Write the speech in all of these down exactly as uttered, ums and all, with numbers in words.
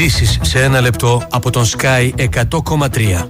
Ειδήσεις σε ένα λεπτό από τον Sky εκατό κόμμα τρία.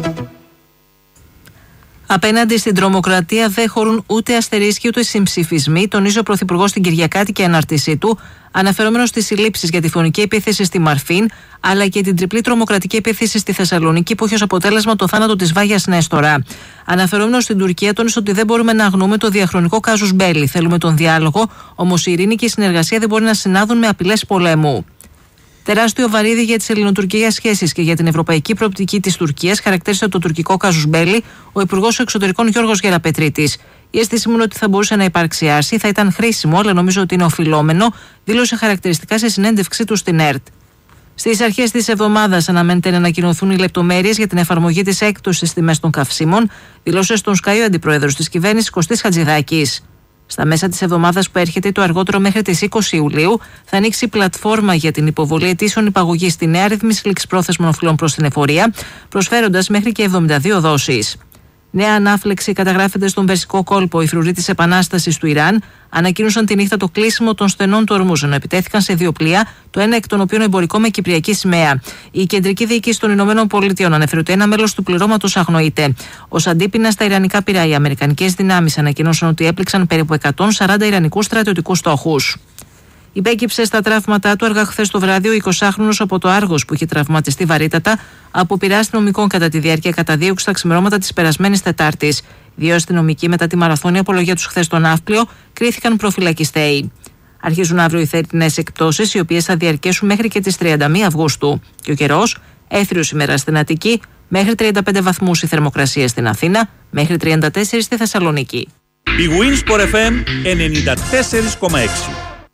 Απέναντι στην τρομοκρατία δεν χωρούν ούτε αστερίσκοι ούτε συμψηφισμοί, τονίζει ο Πρωθυπουργός στην Κυριακάτικη ανάρτησή του, αναφερόμενος στις συλλήψεις για τη φωνική επίθεση στη Μαρφίν, αλλά και την τριπλή τρομοκρατική επίθεση στη Θεσσαλονίκη, που έχει ως αποτέλεσμα το θάνατο της Βάγιας Νέστορα. Αναφερόμενος στην Τουρκία, τόνισε ότι δεν μπορούμε να αγνοούμε το διαχρονικό κάζους μπέλι. Θέλουμε τον διάλογο, όμως η ειρήνη και η συνεργασία δεν μπορεί να συνάδουν με απειλές πολέμου. Τεράστιο βαρύδι για τις ελληνοτουρκικές σχέσεις και για την ευρωπαϊκή προοπτική της Τουρκίας χαρακτήρισε το τουρκικό κάζους μπέλι ο Υπουργός Εξωτερικών Γιώργος Γεραπετρίτης. Η αίσθηση μου είναι ότι θα μπορούσε να υπάρξει άρση, θα ήταν χρήσιμο, αλλά νομίζω ότι είναι οφειλόμενο, δήλωσε χαρακτηριστικά σε συνέντευξή του στην ΕΡΤ. Στις αρχές της εβδομάδας αναμένεται να ανακοινωθούν οι λεπτομέρειες για την εφαρμογή της έκπτωσης στις τιμές των καυσίμων, δήλωσε στον Sky ο αντιπρόεδρος της κυβέρνησης Κωστής Χατζηδάκης. Στα μέσα της εβδομάδας που έρχεται, το αργότερο μέχρι τις είκοσι Ιουλίου, θα ανοίξει η πλατφόρμα για την υποβολή αιτήσεων υπαγωγής στη νέα ρύθμιση ληξιπρόθεσμων οφειλών προς την εφορία, προσφέροντας μέχρι και εβδομήντα δύο δόσεις. Νέα ανάφλεξη καταγράφεται στον Περσικό κόλπο. Οι φρουροί της Επανάστασης του Ιράν ανακοίνωσαν τη νύχτα το κλείσιμο των στενών του Ορμούζ, ενώ επιτέθηκαν σε δύο πλοία, το ένα εκ των οποίων εμπορικό με κυπριακή σημαία. Η κεντρική διοίκηση των Ηνωμένων Πολιτειών ανέφερε ότι ένα μέλος του πληρώματος αγνοείται. Ως αντίπεινα στα ιρανικά πυρά, οι αμερικανικές δυνάμεις ανακοίνωσαν ότι έπληξαν περίπου εκατόν σαράντα ιρανικούς στρατιωτικούς στόχους. Υπέκυψε στα τραύματά του αργά χθες το βράδυ ο εικοσάχρονος από το Άργος, που είχε τραυματιστεί βαρύτατα από πειρά αστυνομικών κατά τη διάρκεια καταδίωξης στα ξημερώματα της περασμένης Τετάρτης. Δύο αστυνομικοί μετά τη μαραθώνια απολογία τους χθες στο Ναύπλιο κρίθηκαν προφυλακιστέοι. Αρχίζουν αύριο οι θερινές εκπτώσεις, οι οποίες θα διαρκέσουν μέχρι και τις τριάντα μία Αυγούστου. Και ο καιρός, έθριο σήμερα στην Αττική, μέχρι τριάντα πέντε βαθμούς η θερμοκρασία στην Αθήνα, μέχρι τριάντα τέσσερα στη Θεσσαλονίκη. Η Winsport εφ εμ ενενήντα τέσσερα κόμμα έξι.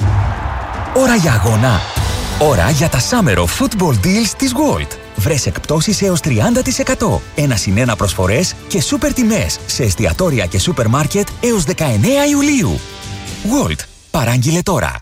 Ώρα για αγώνα. Ώρα για τα Summer of Football Deals της Gold. Βρες εκπτώσεις έως τριάντα τοις εκατό. Ένα συν ένα προσφορές και σούπερ τιμές σε εστιατόρια και σούπερ μάρκετ έως δεκαεννέα Ιουλίου. Gold. Παράγγειλε τώρα.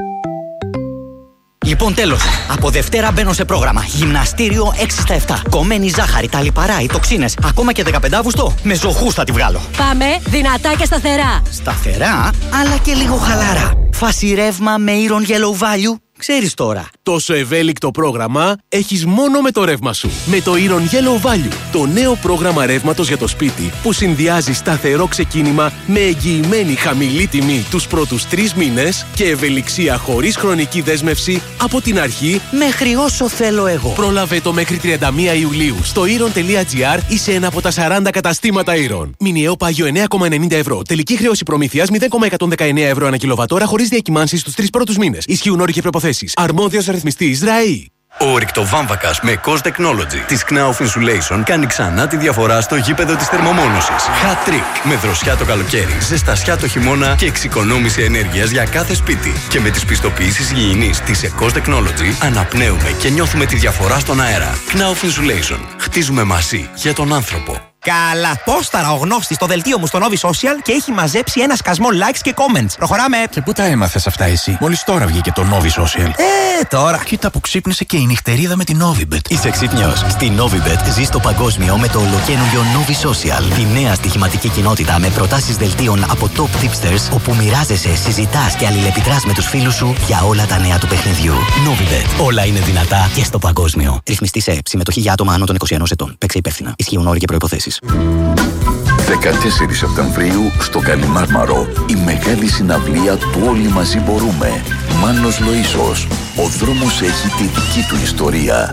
Λοιπόν, τέλος. Από Δευτέρα μπαίνω σε πρόγραμμα. Γυμναστήριο έξι στα επτά. Κομμένη ζάχαρη, τα λιπαρά, οι τοξίνες. Ακόμα και δεκαπέντε Αυγούστου. Με ζωχούς θα τη βγάλω. Πάμε δυνατά και σταθερά. Σταθερά, αλλά και λίγο χαλαρά. Φάση ρεύμα με Iron Yellow Value. Ξέρεις τώρα. Τόσο ευέλικτο πρόγραμμα έχεις μόνο με το ρεύμα σου. Με το Iron Yellow Value, το νέο πρόγραμμα ρεύματος για το σπίτι που συνδυάζει σταθερό ξεκίνημα με εγγυημένη χαμηλή τιμή τους πρώτους τρεις μήνες και ευελιξία χωρίς χρονική δέσμευση από την αρχή μέχρι όσο θέλω εγώ. Πρόλαβε το μέχρι τριάντα μία Ιουλίου στο iron τελεία gr ή σε ένα από τα σαράντα καταστήματα Iron. Μηνιαίο πάγιο εννέα κόμμα ενενήντα ευρώ. Τελική χρέωση προμήθειας μηδέν κόμμα εκατόν δεκαεννέα ευρώ ανά κιλοβατόρα χωρίς διακυμάνσεις στους τρεις πρώτους μήνες. Ισχύουν όροι και προϋποθέσεις. Αρμόδιος ρυθμιστής ΡΑΗ. Ο ρηκτοβάμβακας με Cost Technology της Knauf Insulation κάνει ξανά τη διαφορά στο γήπεδο της θερμομόνωσης. Hat Trick. Με δροσιά το καλοκαίρι, ζεστασιά το χειμώνα και εξοικονόμηση ενέργειας για κάθε σπίτι. Και με τις πιστοποιήσεις υγιεινής της Cost Technology αναπνέουμε και νιώθουμε τη διαφορά στον αέρα. Knauf Insulation. Χτίζουμε μαζί για τον άνθρωπο. Καλά, πόσταρα ο γνώστης στο δελτίο μου στο Novi Social και έχει μαζέψει ένα σκασμό likes και comments. Προχωράμε. Και πού τα έμαθες αυτά εσύ? Μόλις τώρα βγήκε το Novi Social. Ε, τώρα. Κοίτα που ξύπνησε και η νυχτερίδα με την Novibet. Είσαι ξύπνιος. Στη Novibet ζεις το παγκόσμιο με το ολοκαίνουργιο Novi Social. Τη νέα στοιχηματική κοινότητα με προτάσεις δελτίων από top tipsters, όπου μοιράζεσαι, συζητάς και αλληλεπιδράς με τους φίλους σου για όλα τα νέα του παιχνιδιού. Novibet. Όλα είναι δυνατά και στο παγκόσμιο. Ρυθμιστή σε συμμετοχή για άτομα άνω των είκοσι ενός ετών. Παίξε υπεύθυνα. Ισχύουν όροι και προϋποθέσεις. δεκατέσσερις Σεπτεμβρίου στο Καλιμάρμαρο η μεγάλη συναυλία του Όλοι Μαζί Μπορούμε. Μάνος Λοΐσος. Ο δρόμος έχει τη δική του ιστορία.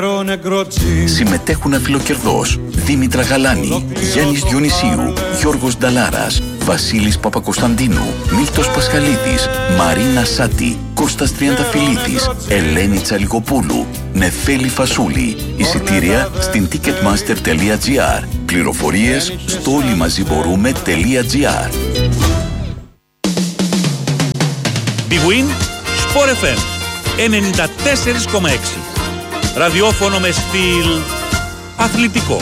Συμμετέχουν αφιλοκερδός Δήμητρα Γαλάνη, Γιάννης Διονυσίου, Γιώργος Νταλάρας, Βασίλης Παπακοσταντίνου, Μίλτος Πασχαλίδης, Μαρίνα Σάτη, Κώστας Τριανταφυλλίδης, Ελένη Τσαλικοπούλου, Νεφέλη Φασούλη. Εισιτήρια στην ticketmaster τελεία gr. Πληροφορίες στο όλοιμαζιμπορούμε.gr. Big Win Sport εφ εμ ενενήντα τέσσερα κόμμα έξι. Ραδιόφωνο με στυλ αθλητικό.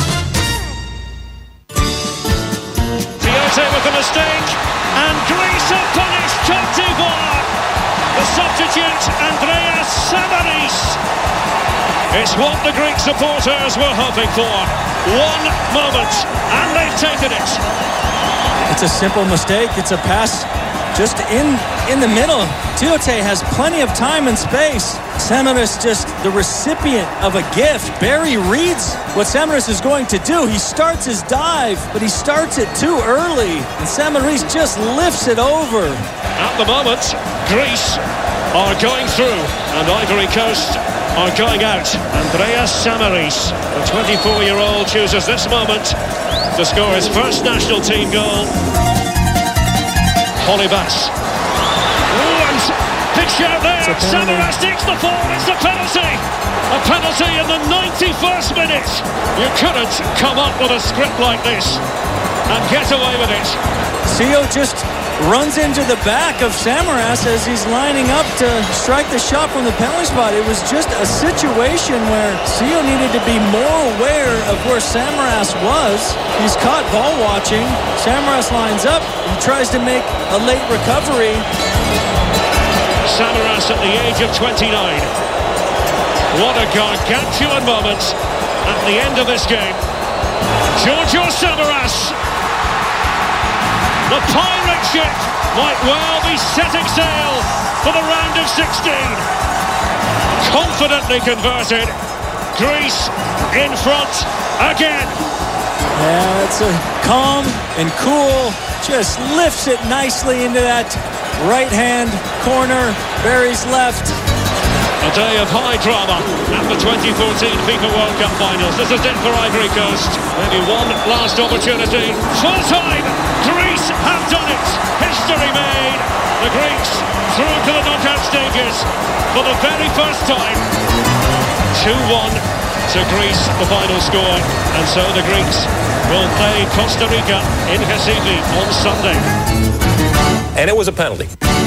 Tiote with a mistake and Greece are punished. Cote d'Ivoire. The substitute Andreas Samaris. It's what the Greek supporters were hoping for. One moment and they've taken it. It's a simple mistake. It's a pass just in in the middle. Tiote has plenty of time and space. Samaras just the recipient of a gift. Barry reads what Samaras is going to do. He starts his dive, but he starts it too early. And Samaras just lifts it over. At the moment, Greece are going through and Ivory Coast are going out. Andreas Samaris, the twenty-four-year-old, chooses this moment to score his first national team goal. Holibas. Oh, and big shout there. Samaras takes the fall. It's a penalty. A penalty in the ninety-first minute. You couldn't come up with a script like this and get away with it. Sio just runs into the back of Samaras as he's lining up to strike the shot from the penalty spot. It was just a situation where Sio needed to be more aware of where Samaras was. He's caught ball watching. Samaras lines up. He tries to make a late recovery. Samaras at the age of twenty-nine. What a gargantuan moment at the end of this game. Giorgio Samaras. The pirate ship might well be setting sail for the round of sixteen. Confidently converted. Greece in front again. Yeah, it's a calm and cool. Just lifts it nicely into that right-hand corner. Barry's left. A day of high drama at the twenty fourteen FIFA World Cup Finals. This is it for Ivory Coast. Maybe one last opportunity. Full time. Greece have done it. History made. The Greeks through to the knockout stages for the very first time. two one to Greece, the final score. And so the Greeks will play Costa Rica in Recife on Sunday. And it was a penalty.